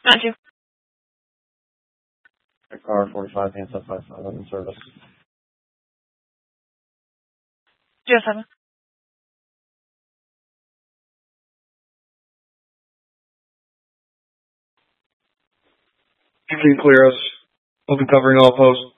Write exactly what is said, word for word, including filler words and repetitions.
Got you. Car forty-five, Hanson five five in service. zero seven. Evening, clear us. Open covering all posts.